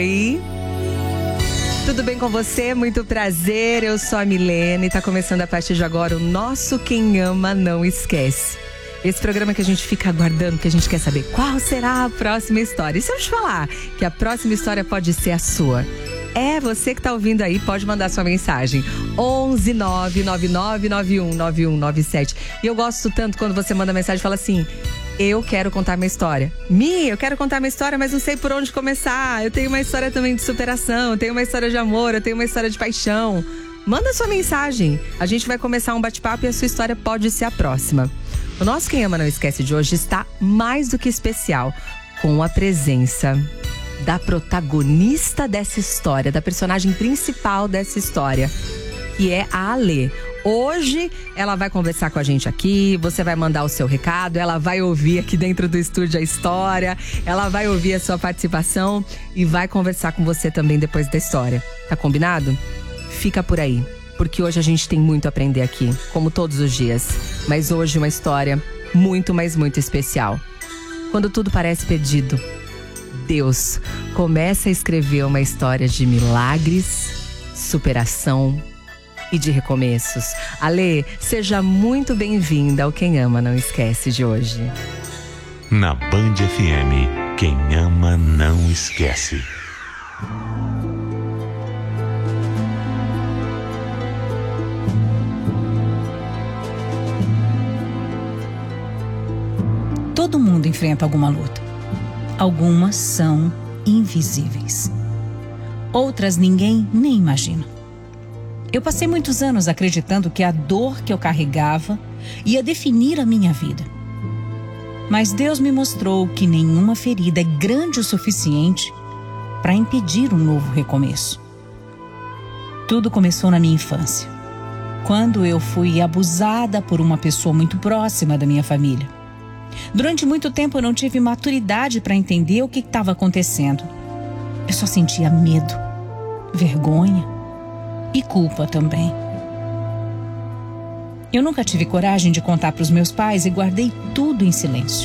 oi. Tudo bem com você? Muito prazer, eu sou a Milene e tá começando a partir de agora o nosso Quem Ama Não Esquece. Esse programa que a gente fica aguardando, que a gente quer saber qual será a próxima história. E se eu te falar que a próxima história pode ser a sua? Você que tá ouvindo aí, pode mandar sua mensagem 11 99991 9197. E eu gosto tanto quando você manda mensagem e fala assim: eu quero contar minha história. Eu quero contar minha história, mas não sei por onde começar. Eu tenho uma história também de superação, eu tenho uma história de amor, eu tenho uma história de paixão. Manda sua mensagem. A gente vai começar um bate-papo e a sua história pode ser a próxima. O nosso Quem Ama Não Esquece de hoje está mais do que especial, com a presença da protagonista dessa história, da personagem principal dessa história, que é a Alê. Hoje ela vai conversar com a gente aqui, você vai mandar o seu recado, ela vai ouvir aqui dentro do estúdio a história, ela vai ouvir a sua participação e vai conversar com você também depois da história. Tá combinado? Fica por aí, porque hoje a gente tem muito a aprender aqui, como todos os dias. Mas hoje uma história muito, mas muito especial. Quando tudo parece perdido, Deus começa a escrever uma história de milagres, superação e de recomeços. Alê, seja muito bem-vinda ao Quem Ama Não Esquece de hoje. Na Band FM, Quem Ama Não Esquece. Todo mundo enfrenta alguma luta. Algumas são invisíveis. Outras ninguém nem imagina. Eu passei muitos anos acreditando que a dor que eu carregava ia definir a minha vida. Mas Deus me mostrou que nenhuma ferida é grande o suficiente para impedir um novo recomeço. Tudo começou na minha infância, quando eu fui abusada por uma pessoa muito próxima da minha família. Durante muito tempo eu não tive maturidade para entender o que estava acontecendo. Eu só sentia medo, vergonha e culpa também. Eu nunca tive coragem de contar para os meus pais e guardei tudo em silêncio.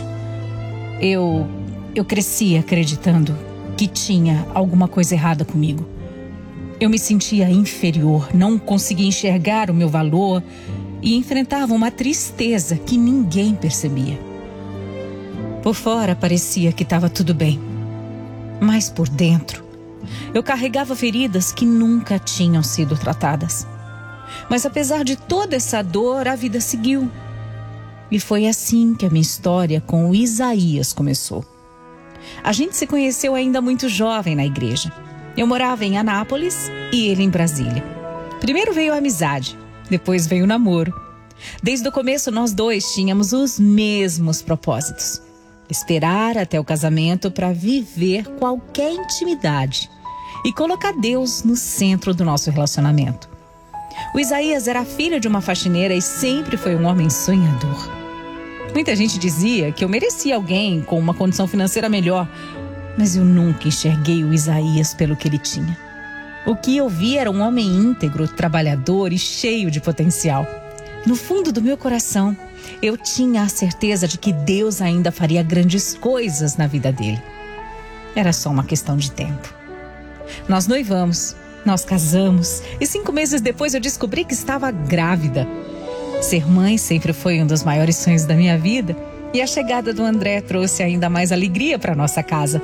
Eu cresci acreditando que tinha alguma coisa errada comigo. Eu me sentia inferior, não conseguia enxergar o meu valor e enfrentava uma tristeza que ninguém percebia. Por fora parecia que estava tudo bem, mas por dentro eu carregava feridas que nunca tinham sido tratadas. Mas apesar de toda essa dor, a vida seguiu. E foi assim que a minha história com o Isaías começou. A gente se conheceu ainda muito jovem na igreja. Eu morava em Anápolis e ele em Brasília. Primeiro veio a amizade, depois veio o namoro. Desde o começo nós dois tínhamos os mesmos propósitos: esperar até o casamento para viver qualquer intimidade e colocar Deus no centro do nosso relacionamento. O Isaías era filho de uma faxineira e sempre foi um homem sonhador. Muita gente dizia que eu merecia alguém com uma condição financeira melhor, mas eu nunca enxerguei o Isaías pelo que ele tinha. O que eu vi era um homem íntegro, trabalhador e cheio de potencial. No fundo do meu coração, eu tinha a certeza de que Deus ainda faria grandes coisas na vida dele. Era só uma questão de tempo. Nós noivamos, nós casamos e 5 meses depois eu descobri que estava grávida. Ser mãe sempre foi um dos maiores sonhos da minha vida e a chegada do André trouxe ainda mais alegria para nossa casa.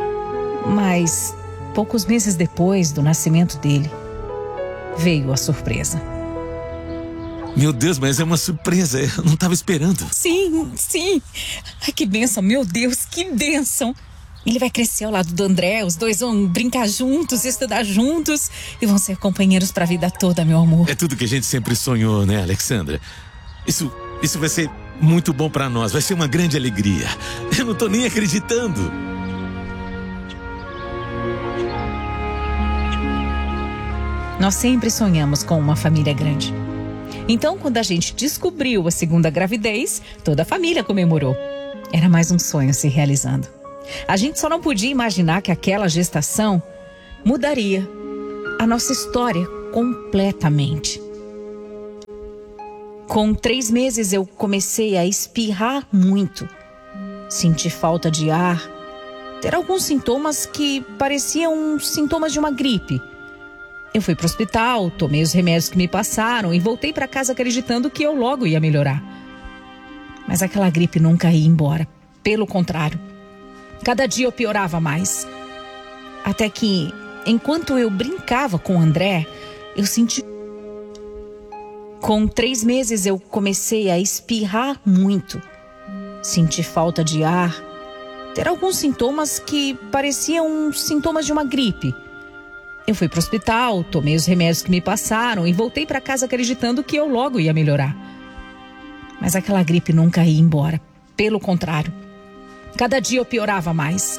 Mas poucos meses depois do nascimento dele, veio a surpresa. Meu Deus, mas é uma surpresa, eu não estava esperando. Sim. Ai, que bênção, meu Deus, que bênção. Ele vai crescer ao lado do André, os dois vão brincar juntos, estudar juntos e vão ser companheiros para a vida toda, meu amor. É tudo que a gente sempre sonhou, né, Alexandra? Isso vai ser muito bom para nós, vai ser uma grande alegria. Eu não tô nem acreditando. Nós sempre sonhamos com uma família grande. Então, quando a gente descobriu a segunda gravidez, toda a família comemorou. Era mais um sonho se realizando. A gente só não podia imaginar que aquela gestação mudaria a nossa história completamente. Com 3 meses eu comecei a espirrar muito. Senti falta de ar, ter alguns sintomas que pareciam sintomas de uma gripe. Eu fui para o hospital, tomei os remédios que me passaram e voltei para casa acreditando que eu logo ia melhorar. Mas aquela gripe nunca ia embora. Pelo contrário, cada dia eu piorava mais. Até que, enquanto eu brincava com o André, eu senti... Com 3 meses eu comecei a espirrar muito. Senti falta de ar. Ter alguns sintomas que pareciam sintomas de uma gripe. Eu fui para o hospital, tomei os remédios que me passaram e voltei para casa acreditando que eu logo ia melhorar. Mas aquela gripe nunca ia embora. Pelo contrário, cada dia eu piorava mais.